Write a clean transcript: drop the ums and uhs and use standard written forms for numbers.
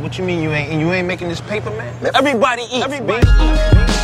What you mean you ain't making this paper, man? Everybody eats. Everybody eats.